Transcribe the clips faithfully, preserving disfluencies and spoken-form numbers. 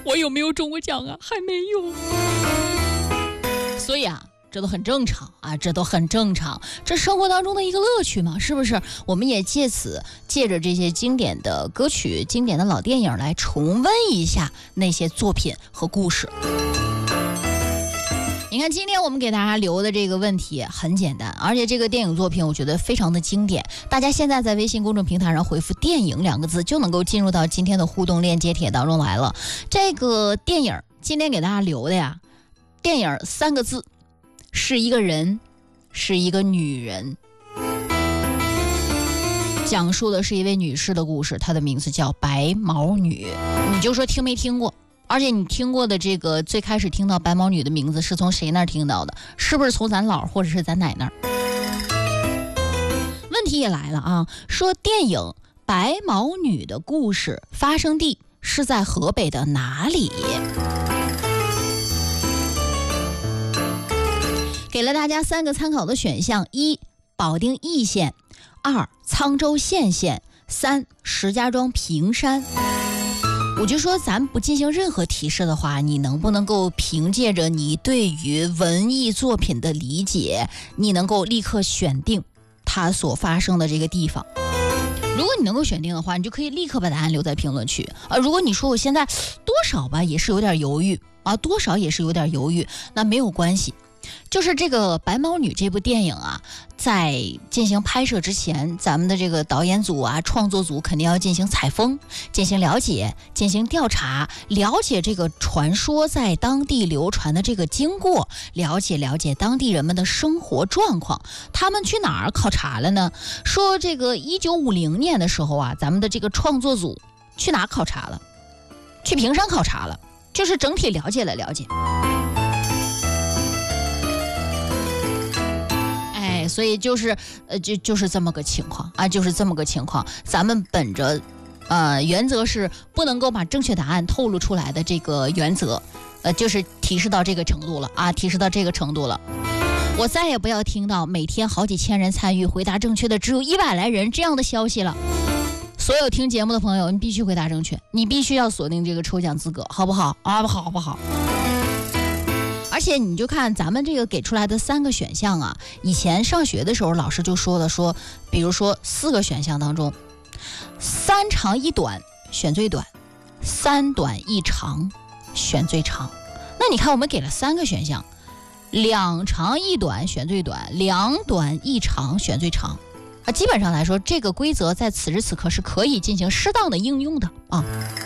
我有没有中过奖啊？还没有。所以啊，这都很正常啊，这都很正常，这生活当中的一个乐趣嘛，是不是？我们也借此借着这些经典的歌曲、经典的老电影来重温一下那些作品和故事。你看，今天我们给大家留的这个问题很简单，而且这个电影作品我觉得非常的经典。大家现在在微信公众平台上回复电影两个字，就能够进入到今天的互动链接帖当中来了。这个电影今天给大家留的呀，电影三个字，是一个人，是一个女人，讲述的是一位女士的故事，她的名字叫白毛女。你就说听没听过？而且你听过的这个最开始听到白毛女的名字是从谁那儿听到的？是不是从咱姥或者是咱奶那儿？问题也来了啊，说电影白毛女的故事发生地是在河北的哪里？给了大家三个参考的选项：一、保定易县；二、沧州县县；三、石家庄平山。我就说咱不进行任何提示的话，你能不能够凭借着你对于文艺作品的理解，你能够立刻选定它所发生的这个地方？如果你能够选定的话，你就可以立刻把答案留在评论区啊。如果你说我现在多少吧也是有点犹豫啊，多少也是有点犹豫，那没有关系。就是这个白毛女这部电影啊，在进行拍摄之前，咱们的这个导演组啊、创作组肯定要进行采风，进行了解，进行调查，了解这个传说在当地流传的这个经过，了解了解当地人们的生活状况。他们去哪儿考察了呢？说这个一九五零年的时候啊，咱们的这个创作组去哪儿考察了？去平山考察了，就是整体了解了了解。所以就是呃就就是这么个情况啊，就是这么个情况。咱们本着呃原则是不能够把正确答案透露出来的这个原则，呃就是提示到这个程度了啊，提示到这个程度了。我再也不要听到每天好几千人参与，回答正确的只有一百来人这样的消息了。所有听节目的朋友，你必须回答正确，你必须要锁定这个抽奖资格，好不好啊？不好，好不好？而且你就看咱们这个给出来的三个选项啊，以前上学的时候老师就说了，说比如说四个选项当中，三长一短选最短，三短一长选最长。那你看我们给了三个选项，两长一短选最短，两短一长选最长啊。基本上来说，这个规则在此时此刻是可以进行适当的应用的啊。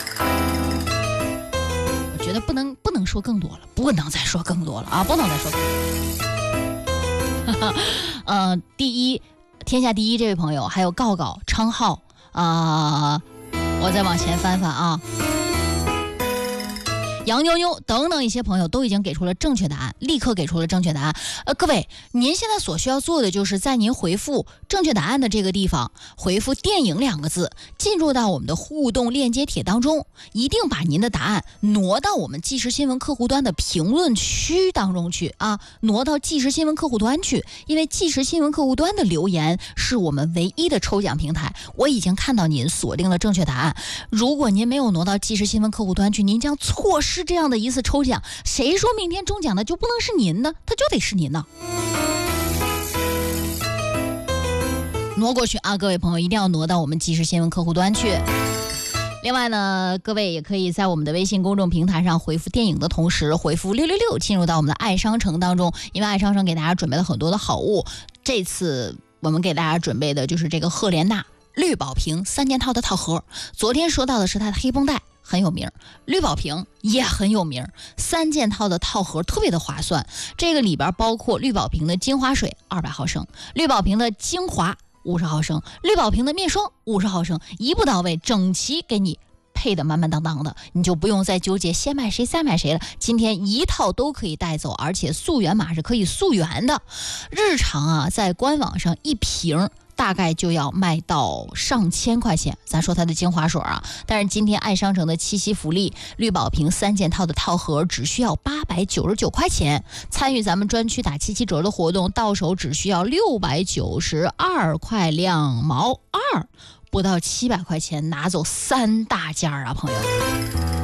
觉得不能不能说更多了，不能再说更多了啊！不能再说更多了。呃，第一，天下第一这位朋友，还有告告、昌浩啊、呃，我再往前翻翻啊。杨妞妞等等一些朋友都已经给出了正确答案，立刻给出了正确答案。呃，各位，您现在所需要做的就是在您回复正确答案的这个地方，回复电影两个字，进入到我们的互动链接帖当中，一定把您的答案挪到我们即时新闻客户端的评论区当中去啊，挪到即时新闻客户端去，因为即时新闻客户端的留言是我们唯一的抽奖平台。我已经看到您锁定了正确答案，如果您没有挪到即时新闻客户端去，您将错失是这样的一次抽奖，谁说明天中奖的就不能是您呢？他就得是您呢。挪过去啊，各位朋友一定要挪到我们即时新闻客户端去。另外呢，各位也可以在我们的微信公众平台上回复电影的同时，回复六六六进入到我们的爱商城当中，因为爱商城给大家准备了很多的好物。这次我们给大家准备的就是这个赫莲娜绿宝瓶三件套的套盒。昨天说到的是它的黑绷带很有名，绿宝瓶也很有名，三件套的套盒特别的划算。这个里边包括绿宝瓶的精华水二百毫升，绿宝瓶的精华五十毫升，绿宝瓶的面霜五十毫升，一步到位，整齐给你配的满满当当的，你就不用再纠结先买谁再买谁了。今天一套都可以带走，而且溯源码是可以溯源的。日常啊，在官网上一瓶大概就要卖到上千块钱，咱说它的精华水啊，但是今天爱商城的七夕福利绿宝瓶三件套的套盒只需要八百九十九块钱，参与咱们专区打七七折的活动，到手只需要六百九十二块两毛二，不到七百块钱拿走三大件啊，朋友。